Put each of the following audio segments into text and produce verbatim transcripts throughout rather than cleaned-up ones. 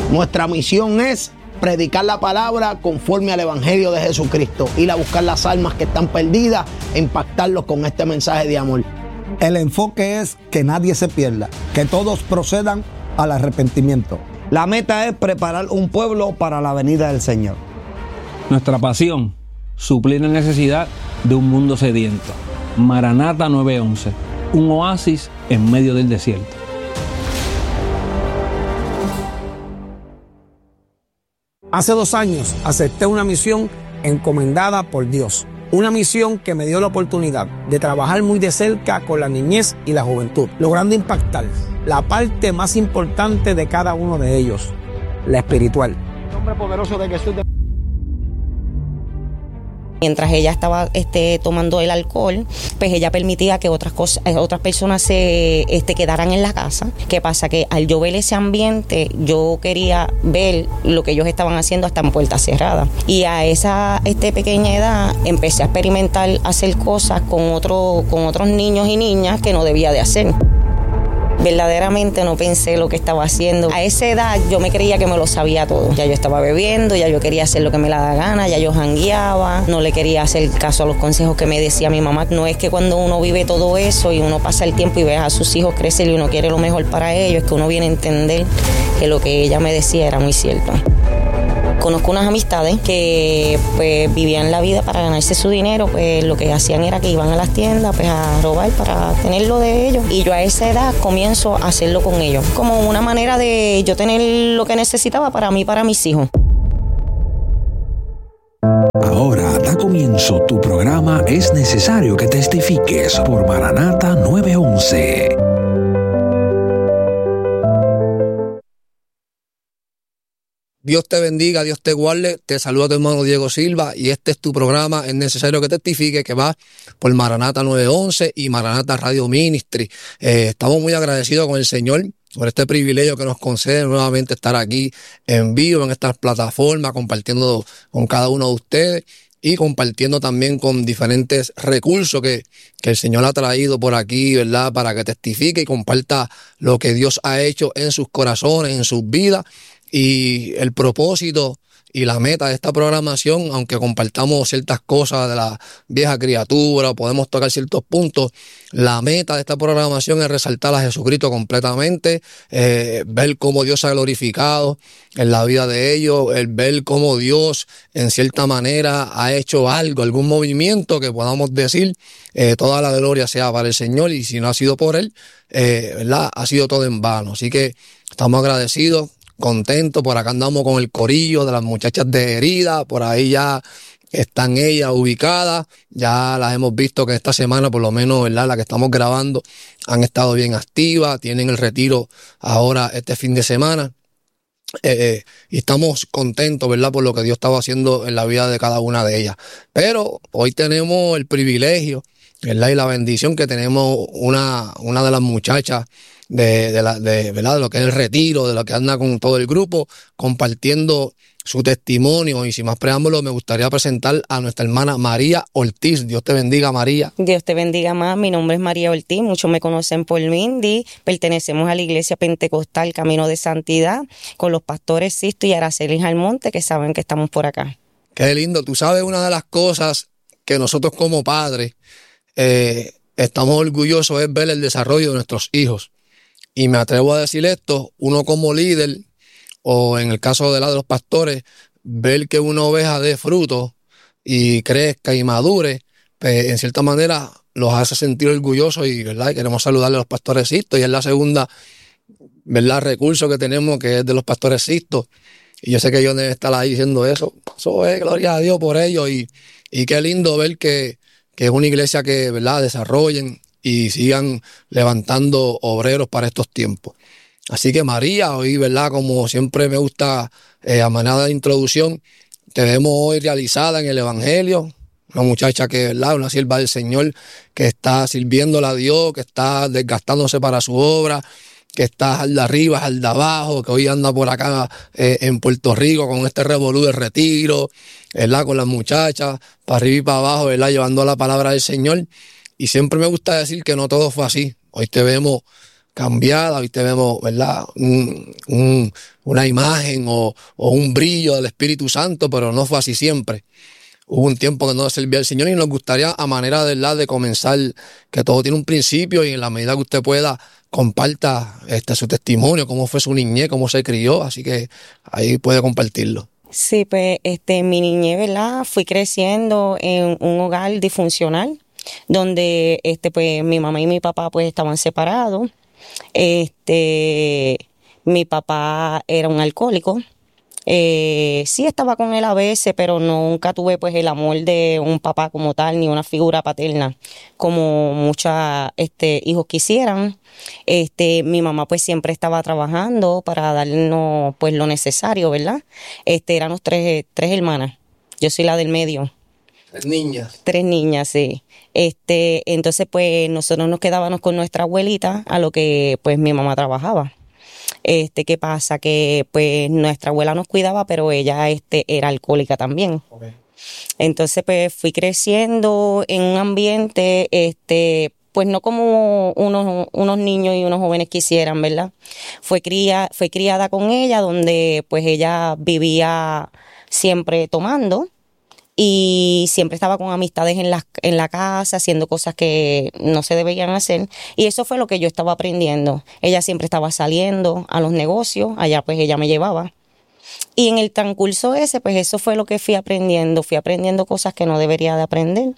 Nuestra misión es predicar la palabra conforme al Evangelio de Jesucristo, ir a buscar las almas que están perdidas e impactarlos con este mensaje de amor. El enfoque es que nadie se pierda, que todos procedan al arrepentimiento. La meta es preparar un pueblo para la venida del Señor. Nuestra pasión, suplir la necesidad de un mundo sediento. Maranata nueve once, un oasis en medio del desierto. Hace dos años acepté una misión encomendada por Dios. Una misión que me dio la oportunidad de trabajar muy de cerca con la niñez y la juventud, logrando impactar la parte más importante de cada uno de ellos, la espiritual. En nombre poderoso de Jesús. Mientras ella estaba este, tomando el alcohol, pues ella permitía que otras cosas, otras personas se este, quedaran en la casa. ¿Qué pasa? Que al yo ver ese ambiente, yo quería ver lo que ellos estaban haciendo hasta en puerta cerrada. Y a esa este, pequeña edad empecé a experimentar hacer cosas con, otro, con otros niños y niñas que no debía de hacer. Verdaderamente no pensé lo que estaba haciendo. A esa edad yo me creía que me lo sabía todo. Ya yo estaba bebiendo, ya yo quería hacer lo que me la da gana, ya yo jangueaba, no le quería hacer caso a los consejos que me decía mi mamá. No es que cuando uno vive todo eso y uno pasa el tiempo y ve a sus hijos crecer y uno quiere lo mejor para ellos, es que uno viene a entender que lo que ella me decía era muy cierto. Conozco unas amistades que pues vivían la vida para ganarse su dinero, pues lo que hacían era que iban a las tiendas pues a robar para tenerlo de ellos. Y yo a esa edad comienzo a hacerlo con ellos, como una manera de yo tener lo que necesitaba para mí y para mis hijos. Ahora da comienzo tu programa Es Necesario que Testifiques por Maranata nueve once. Dios te bendiga, Dios te guarde. Te saluda tu hermano Diego Silva y este es tu programa Es Necesario que Testifique, que va por Maranata nueve once y Maranata Radio Ministry. Eh, estamos muy agradecidos con el Señor por este privilegio que nos concede nuevamente estar aquí en vivo en estas plataformas, compartiendo con cada uno de ustedes y compartiendo también con diferentes recursos que, que el Señor ha traído por aquí, ¿verdad? Para que testifique y comparta lo que Dios ha hecho en sus corazones, en sus vidas. Y el propósito y la meta de esta programación, aunque compartamos ciertas cosas de la vieja criatura, podemos tocar ciertos puntos, la meta de esta programación es resaltar a Jesucristo completamente, eh, ver cómo Dios se ha glorificado en la vida de ellos, el ver cómo Dios en cierta manera ha hecho algo, algún movimiento que podamos decir, eh, toda la gloria sea para el Señor, y si no ha sido por Él, eh, ¿verdad? Ha sido todo en vano. Así que estamos agradecidos, contentos. Por acá andamos con el corillo de las muchachas de Herida, por ahí ya están ellas ubicadas, ya las hemos visto que esta semana, por lo menos, ¿verdad?, la que estamos grabando, han estado bien activas, tienen el retiro ahora este fin de semana, eh, y estamos contentos, ¿verdad?, por lo que Dios estaba haciendo en la vida de cada una de ellas. Pero hoy tenemos el privilegio, ¿verdad?, y la bendición que tenemos una, una de las muchachas de, de, la, de, ¿verdad?, de lo que es el retiro, de lo que anda con todo el grupo, compartiendo su testimonio. Y sin más preámbulos, me gustaría presentar a nuestra hermana María Ortiz. Dios te bendiga, María. Dios te bendiga más. Mi nombre es María Ortiz, muchos me conocen por Mindy. Pertenecemos a la Iglesia Pentecostal Camino de Santidad, con los pastores Sisto y Araceli Almonte, que saben que estamos por acá. Qué lindo. Tú sabes, una de las cosas que nosotros como padres eh, estamos orgullosos es ver el desarrollo de nuestros hijos. Y me atrevo a decir esto, uno como líder, o en el caso de la de los pastores, ver que una oveja dé fruto y crezca y madure, pues en cierta manera los hace sentir orgullosos, y, ¿verdad?, y queremos saludarle a los pastores Sisto, y es la segunda, ¿verdad?, recurso que tenemos, que es de los pastores Sisto. Y yo sé que ellos deben estar ahí diciendo eso. Eso es, gloria a Dios por ellos, y, y qué lindo ver que, que es una iglesia que, ¿verdad?, desarrollen y sigan levantando obreros para estos tiempos. Así que María, hoy, ¿verdad?, como siempre me gusta, eh, a manera de introducción, te vemos hoy realizada en el Evangelio, una muchacha que, ¿verdad?, una sierva del Señor, que está sirviéndole a Dios, que está desgastándose para su obra, que está al de arriba, al de abajo, que hoy anda por acá eh, en Puerto Rico con este revolú de retiro, ¿verdad?, con las muchachas, para arriba y para abajo, ¿verdad?, llevando la palabra del Señor. Y siempre me gusta decir que no todo fue así. Hoy te vemos cambiada, hoy te vemos, ¿verdad? Un, un, una imagen o, o un brillo del Espíritu Santo, pero no fue así siempre. Hubo un tiempo que no servía al Señor y nos gustaría, a manera de, ¿verdad?, de comenzar, que todo tiene un principio y en la medida que usted pueda, comparta este, su testimonio, cómo fue su niñez, cómo se crió, así que ahí puede compartirlo. Sí, pues este, mi niñez, ¿verdad? Fui creciendo en un hogar disfuncional, donde este, pues, mi mamá y mi papá pues, estaban separados. Este, mi papá era un alcohólico. Eh, sí estaba con él a veces, pero nunca tuve pues el amor de un papá como tal, ni una figura paterna, como muchos este, hijos quisieran. Este, mi mamá pues siempre estaba trabajando para darnos pues lo necesario, ¿verdad? Este, éramos tres, tres hermanas. Yo soy la del medio. Tres niñas. Tres niñas, sí. Este, entonces pues nosotros nos quedábamos con nuestra abuelita, a lo que pues mi mamá trabajaba. Este, ¿qué pasa? Que pues nuestra abuela nos cuidaba, pero ella este, era alcohólica también. Okay. Entonces pues fui creciendo en un ambiente, este, pues no como unos, unos niños y unos jóvenes quisieran, ¿verdad? Fue cría, fue criada con ella, donde pues ella vivía siempre tomando. Y siempre estaba con amistades en la, en la casa, haciendo cosas que no se debían hacer. Y eso fue lo que yo estaba aprendiendo. Ella siempre estaba saliendo a los negocios, allá pues ella me llevaba. Y en el transcurso ese, pues eso fue lo que fui aprendiendo. Fui aprendiendo cosas que no debería de aprender.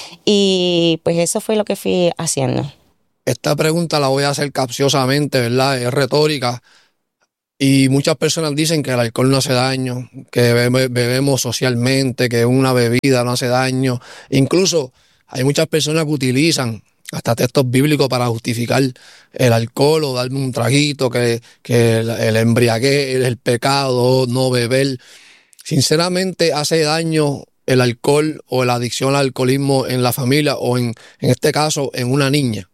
Y pues eso fue lo que fui haciendo. Esta pregunta la voy a hacer capciosamente, ¿verdad? Es retórica. Y muchas personas dicen que el alcohol no hace daño, que bebe, bebemos socialmente, que una bebida no hace daño. Incluso hay muchas personas que utilizan hasta textos bíblicos para justificar el alcohol o darme un traguito, que, que el, el embriaguez, el pecado, no beber. Sinceramente, ¿hace daño el alcohol o la adicción al alcoholismo en la familia o en, en este caso en una niña?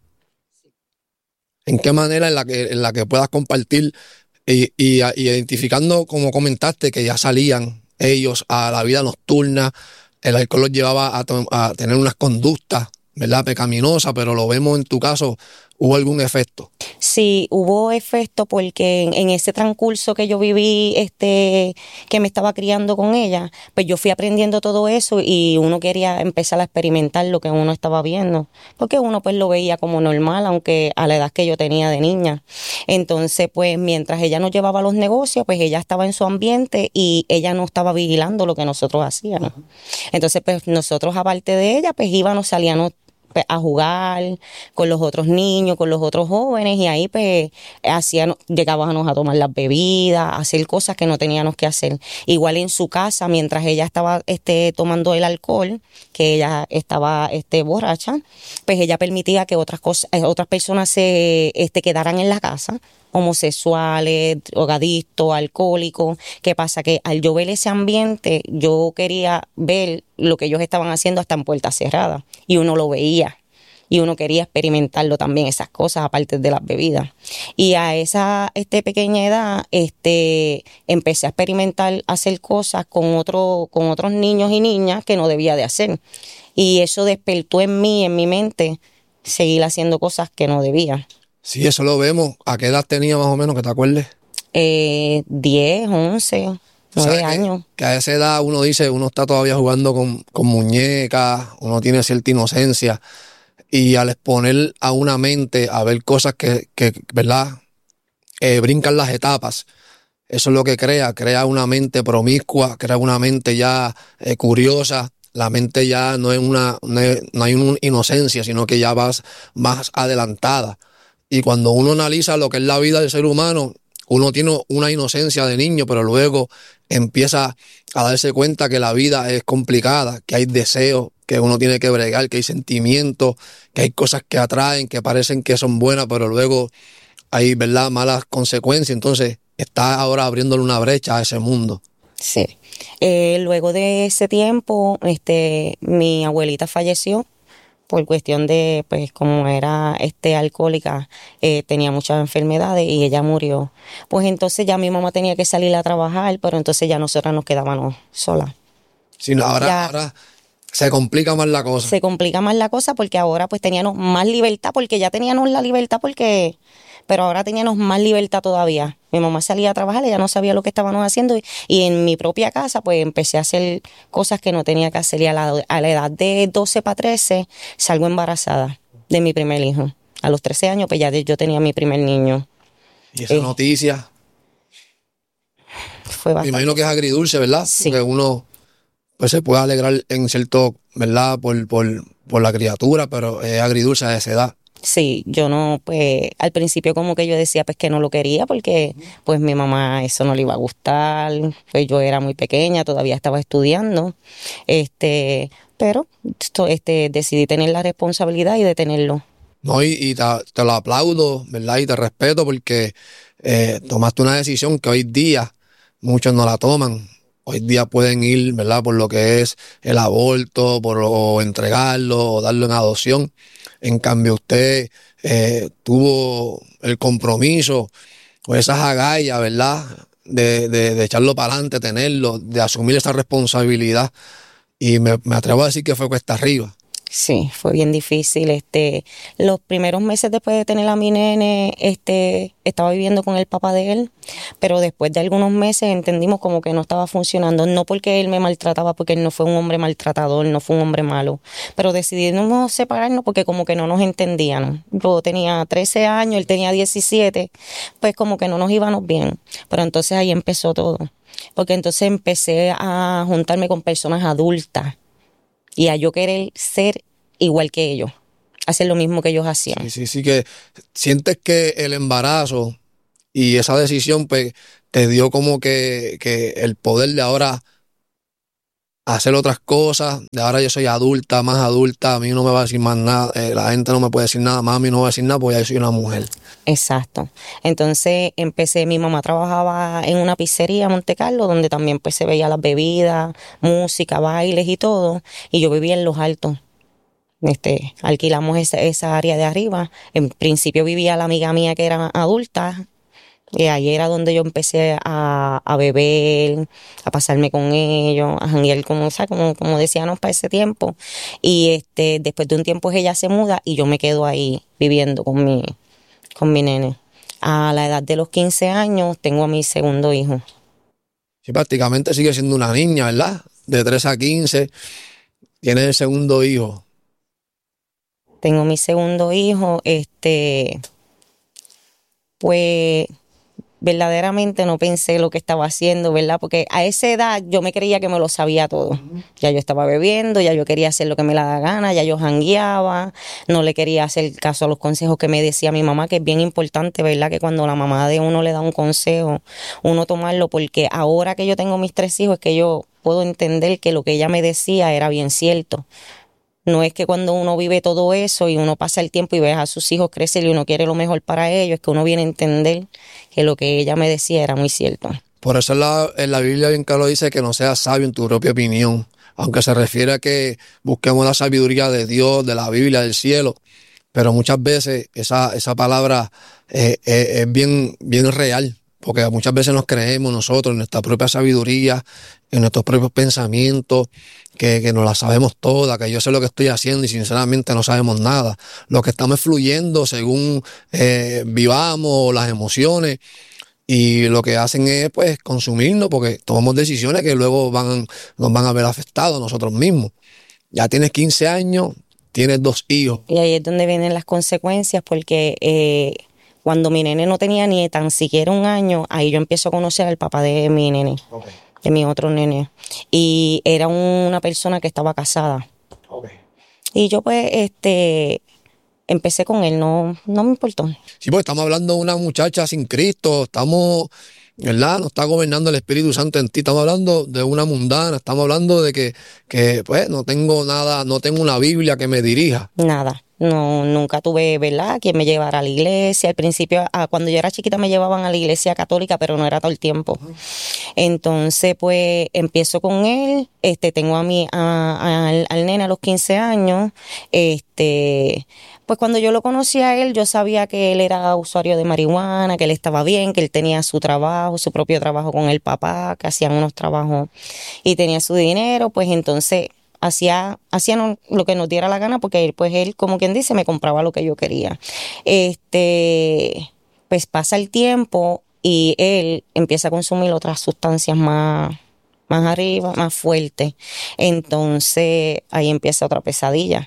¿En qué manera en la que, en la que puedas compartir Y, y, y identificando, como comentaste, que ya salían ellos a la vida nocturna, el alcohol los llevaba a, to- a tener unas conductas, ¿verdad?, pecaminosas, pero lo vemos en tu caso, ¿hubo algún efecto? Sí, hubo efecto porque en, en ese transcurso que yo viví, este, que me estaba criando con ella, pues yo fui aprendiendo todo eso y uno quería empezar a experimentar lo que uno estaba viendo, porque uno pues lo veía como normal, aunque a la edad que yo tenía de niña. Entonces, pues mientras ella nos llevaba a los negocios, pues ella estaba en su ambiente y ella no estaba vigilando lo que nosotros hacíamos. Entonces, pues nosotros aparte de ella, pues íbamos, salíamos a jugar con los otros niños, con los otros jóvenes, y ahí pues hacíamos, llegábamos a tomar las bebidas, a hacer cosas que no teníamos que hacer. Igual en su casa, mientras ella estaba este, tomando el alcohol, que ella estaba este, borracha, pues ella permitía que otras cosas, otras personas se este, quedaran en la casa, homosexuales, drogadictos, alcohólicos. ¿Qué pasa? Que al yo ver ese ambiente, yo quería ver lo que ellos estaban haciendo hasta en puertas cerradas, y uno lo veía. Y uno quería experimentarlo también, esas cosas, aparte de las bebidas. Y a esa este, pequeña edad, este, empecé a experimentar, hacer cosas con, otro, con otros niños y niñas que no debía de hacer. Y eso despertó en mí, en mi mente, seguir haciendo cosas que no debía. Sí, eso lo vemos. ¿A qué edad tenía más o menos, que te acuerdes? Eh, diez, once, nueve años. Que, que a esa edad uno dice, uno está todavía jugando con, con muñecas, uno tiene cierta inocencia. Y al exponer a una mente a ver cosas que, que ¿verdad?, eh, brincan las etapas, eso es lo que crea, crea una mente promiscua, crea una mente ya eh, curiosa. La mente ya no es una, no, es, no hay una inocencia, sino que ya vas más adelantada. Y cuando uno analiza lo que es la vida del ser humano, uno tiene una inocencia de niño, pero luego empieza a darse cuenta que la vida es complicada, que hay deseos que uno tiene que bregar, que hay sentimientos, que hay cosas que atraen, que parecen que son buenas, pero luego hay, ¿verdad?, malas consecuencias. Entonces está ahora abriéndole una brecha a ese mundo. Sí. Eh, luego de ese tiempo, este, mi abuelita falleció. Por cuestión de, pues, como era este alcohólica, eh, tenía muchas enfermedades y ella murió. Pues entonces ya mi mamá tenía que salir a trabajar, pero entonces ya nosotras nos quedábamos solas. Sí, no, ahora, ya, ahora se complica más la cosa. Se complica más la cosa porque ahora pues teníamos más libertad, porque ya teníamos la libertad porque pero ahora teníamos más libertad todavía. Mi mamá salía a trabajar, ella no sabía lo que estábamos haciendo y, y en mi propia casa pues empecé a hacer cosas que no tenía que hacer y a la, a la edad de doce para trece salgo embarazada de mi primer hijo. A los trece años pues ya yo tenía mi primer niño. Y esa eh, noticia fue bastante. Me imagino que es agridulce, ¿verdad? Sí. Porque uno pues se puede alegrar en cierto, ¿verdad? Por, por, por la criatura, pero es agridulce a esa edad. Sí, yo no, pues al principio como que yo decía pues que no lo quería porque pues mi mamá eso no le iba a gustar, pues yo era muy pequeña, todavía estaba estudiando, este, pero esto, este, decidí tener la responsabilidad y de tenerlo. No, y, y te, te lo aplaudo, ¿verdad? Y te respeto porque eh, tomaste una decisión que hoy día muchos no la toman. Hoy día pueden ir, ¿verdad? Por lo que es el aborto, por o entregarlo o darlo en adopción. En cambio, usted eh, tuvo el compromiso o esas agallas, ¿verdad? De, de, de echarlo para adelante, tenerlo, de asumir esa responsabilidad. Y me, me atrevo a decir que fue cuesta arriba. Sí, fue bien difícil. Este, los primeros meses después de tener a mi nene, este, estaba viviendo con el papá de él, pero después de algunos meses entendimos como que no estaba funcionando, no porque él me maltrataba, porque él no fue un hombre maltratador, no fue un hombre malo, pero decidimos separarnos porque como que no nos entendían. Yo tenía trece años, él tenía diecisiete, pues como que no nos íbamos bien, pero entonces ahí empezó todo, porque entonces empecé a juntarme con personas adultas, y a yo querer ser igual que ellos, hacer lo mismo que ellos hacían. Sí, sí, sí, que sientes que el embarazo y esa decisión pues te dio como que, que el poder de ahora hacer otras cosas, de ahora yo soy adulta, más adulta, a mí no me va a decir más nada, eh, la gente no me puede decir nada, más a mí no me va a decir nada porque yo soy una mujer. Exacto. Entonces empecé, mi mamá trabajaba en una pizzería en Monte Carlo, donde también pues se veía las bebidas, música, bailes y todo, y yo vivía en Los Altos. Este, alquilamos esa, esa área de arriba. En principio vivía la amiga mía que era adulta, y ahí era donde yo empecé a, a beber, a pasarme con ellos, a janguear como, o sea, como, como decíamos para ese tiempo. Y este, después de un tiempo ella se muda y yo me quedo ahí viviendo con mi con mi nene. A la edad de los quince años tengo a mi segundo hijo. Sí, prácticamente sigue siendo una niña, ¿verdad? De trece a quince, tiene el segundo hijo. Tengo mi segundo hijo, este, pues verdaderamente no pensé lo que estaba haciendo, ¿verdad? Porque a esa edad yo me creía que me lo sabía todo. Uh-huh. Ya yo estaba bebiendo, ya yo quería hacer lo que me la da gana, ya yo jangueaba, no le quería hacer caso a los consejos que me decía mi mamá, que es bien importante, ¿verdad? Que cuando la mamá de uno le da un consejo, uno tomarlo, porque ahora que yo tengo mis tres hijos es que yo puedo entender que lo que ella me decía era bien cierto. No es que cuando uno vive todo eso y uno pasa el tiempo y ve a sus hijos crecer y uno quiere lo mejor para ellos, es que uno viene a entender que lo que ella me decía era muy cierto. Por eso en la, en la Biblia bien claro dice que no seas sabio en tu propia opinión, aunque se refiere a que busquemos la sabiduría de Dios, de la Biblia, del cielo, pero muchas veces esa, esa palabra eh, eh, es bien, bien real. Porque muchas veces nos creemos nosotros en nuestra propia sabiduría, en nuestros propios pensamientos, que, que nos la sabemos toda, que yo sé lo que estoy haciendo y sinceramente no sabemos nada. Lo que estamos fluyendo según eh, vivamos, las emociones, y lo que hacen es pues consumirnos porque tomamos decisiones que luego van, nos van a ver afectados nosotros mismos. Ya tienes quince años, tienes dos hijos. Y ahí es donde vienen las consecuencias porque... Eh, Cuando mi nene no tenía ni tan siquiera un año, ahí yo empiezo a conocer al papá de mi nene, okay. de mi otro nene. Y era una persona que estaba casada. Okay. Y yo pues este empecé con él, no, no me importó. Sí, pues estamos hablando de una muchacha sin Cristo, estamos, ¿verdad? No está gobernando el Espíritu Santo en ti, estamos hablando de una mundana, estamos hablando de que, que pues no tengo nada, no tengo una Biblia que me dirija. Nada. No, nunca tuve, ¿verdad?, quien me llevara a la iglesia. Al principio, a, cuando yo era chiquita me llevaban a la iglesia católica, pero no era todo el tiempo. Entonces, pues, empiezo con él, este, tengo a mí, a, a, al, al nene a los quince años, este... Pues cuando yo lo conocí a él, yo sabía que él era usuario de marihuana, que él estaba bien, que él tenía su trabajo, su propio trabajo con el papá, que hacían unos trabajos y tenía su dinero, pues entonces... Hacía, hacía lo que nos diera la gana porque él, pues él, como quien dice, me compraba lo que yo quería. Este, Pues pasa el tiempo y él empieza a consumir otras sustancias más, más arriba, más fuertes. Entonces ahí empieza otra pesadilla.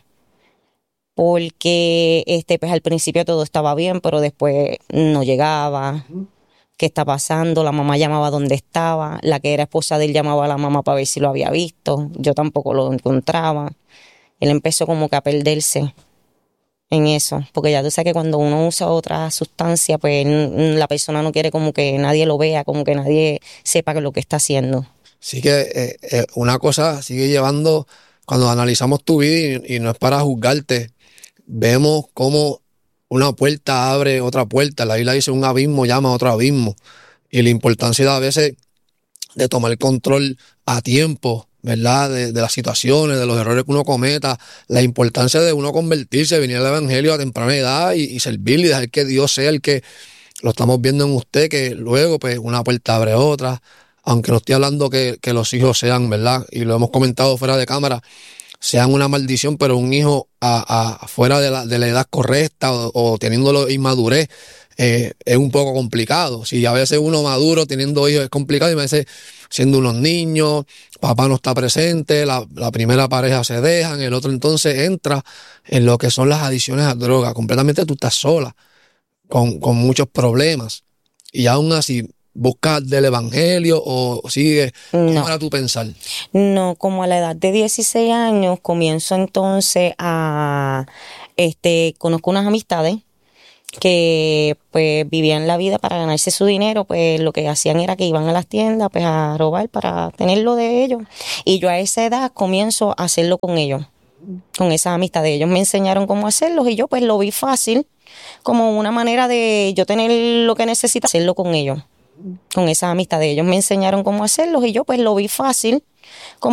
Porque este, pues al principio todo estaba bien, pero después no llegaba. ¿Qué está pasando? La mamá llamaba donde estaba. La que era esposa de él llamaba a la mamá para ver si lo había visto. Yo tampoco lo encontraba. Él empezó como que a perderse en eso. Porque ya tú sabes que cuando uno usa otra sustancia, pues la persona no quiere como que nadie lo vea, como que nadie sepa lo que está haciendo. Así que eh, eh, una cosa sigue llevando, cuando analizamos tu vida, y, y no es para juzgarte, vemos cómo una puerta abre otra puerta. La Biblia dice un abismo llama a otro abismo. Y la importancia a veces de tomar control a tiempo, ¿verdad? De, de las situaciones, de los errores que uno cometa. La importancia de uno convertirse, venir al evangelio a temprana edad y, y servir y dejar que Dios sea el que lo estamos viendo en usted, que luego pues una puerta abre otra. Aunque no estoy hablando que, que los hijos sean, ¿verdad? Y lo hemos comentado fuera de cámara, sean una maldición, pero un hijo a, a, fuera de la, de la edad correcta o, o teniéndolo inmadurez eh, es un poco complicado. Si a veces uno maduro teniendo hijos es complicado, y a veces siendo unos niños, papá no está presente, la, la primera pareja se dejan, el otro entonces entra en lo que son las adicciones a droga. Completamente tú estás sola, con, con muchos problemas. Y aún así, ¿buscas del evangelio o sigue? ¿Cómo No. era tu pensar? No, como a la edad de dieciséis años comienzo entonces a, este, conozco unas amistades que pues vivían la vida para ganarse su dinero. Pues lo que hacían era que iban a las tiendas pues a robar para tenerlo de ellos. Y yo a esa edad comienzo a hacerlo con ellos, con esas amistades. Ellos me enseñaron cómo hacerlo y yo pues lo vi fácil, como una manera de yo tener lo que necesito, hacerlo con ellos. Con esas amistades. Ellos me enseñaron cómo hacerlos y yo pues lo vi fácil, como